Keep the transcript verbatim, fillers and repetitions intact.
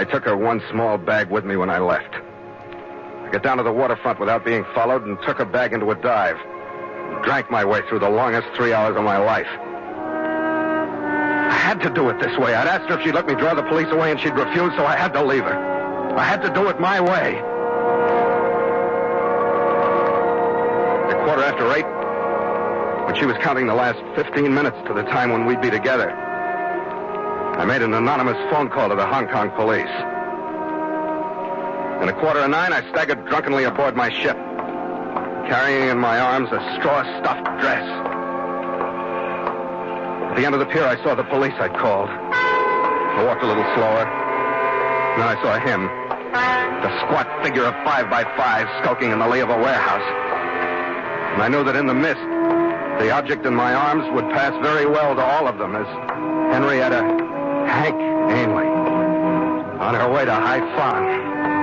I took her one small bag with me when I left. I got down to the waterfront without being followed and took her bag into a dive. Drank my way through the longest three hours of my life. I had to do it this way. I'd asked her if she'd let me draw the police away, and she'd refused, so I had to leave her. I had to do it my way. At quarter after eight, when she was counting the last fifteen minutes to the time when we'd be together, I made an anonymous phone call to the Hong Kong police. And at quarter to nine, I staggered drunkenly aboard my ship, carrying in my arms a straw-stuffed dress. At the end of the pier, I saw the police I'd called. I walked a little slower. And then I saw him, the squat figure of five by five, skulking in the lee of a warehouse. And I knew that in the mist, the object in my arms would pass very well to all of them as Henrietta Hank Ainley on her way to Haiphong.